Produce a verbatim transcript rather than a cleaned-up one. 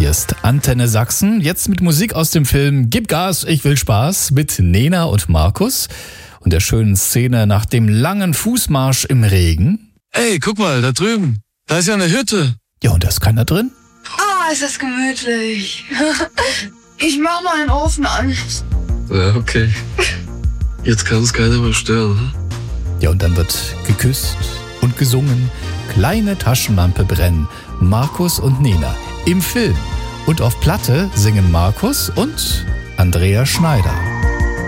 Hier ist Antenne Sachsen, jetzt mit Musik aus dem Film Gib Gas, ich will Spaß mit Nena und Markus und der schönen Szene nach dem langen Fußmarsch im Regen. Ey, guck mal, da drüben, da ist ja eine Hütte. Ja, und da ist keiner drin? Oh, ist das gemütlich. Ich mach mal einen Ofen an. Ja, okay. Jetzt kann es keiner mehr stören. Hm? Ja, und dann wird geküsst und gesungen. Kleine Taschenlampe brennen. Markus und Nena im Film. Und auf Platte singen Markus und Andrea Schneider.